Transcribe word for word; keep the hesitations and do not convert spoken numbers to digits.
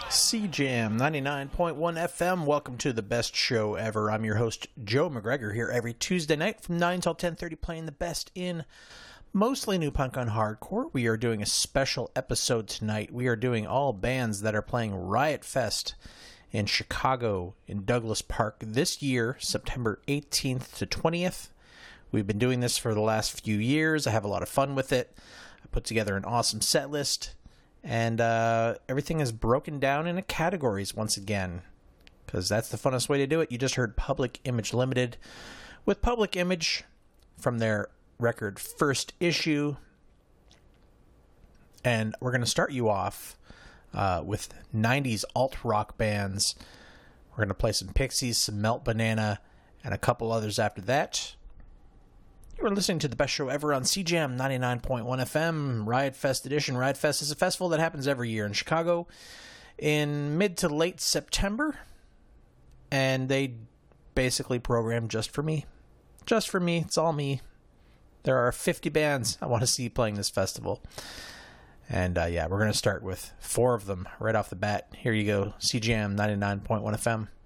C Jam ninety-nine point one F M. Welcome to the best show ever. I'm your host, Joe McGregor, here every Tuesday night from nine till ten thirty, playing the best in mostly new punk on hardcore. We are doing a special episode tonight. We are doing all bands that are playing Riot Fest in Chicago in Douglas Park this year, September eighteenth to twentieth. We've been doing this for the last few years. I have a lot of fun with it. I put together an awesome set list. And uh, everything is broken down into categories once again, because that's the funnest way to do it. You just heard Public Image Limited with Public Image from their record First Issue. And we're going to start you off uh, with nineties alt-rock bands. We're going to play some Pixies, some Melt Banana, and a couple others after that. You're listening to the best show ever on C Jam ninety-nine point one F M, Riot Fest edition. Riot Fest is a festival that happens every year in Chicago in mid to late September, and they basically program just for me. Just for me. It's all me. There are fifty bands I want to see playing this festival. And uh, yeah, we're going to start with four of them right off the bat. Here you go, C Jam ninety-nine point one F M.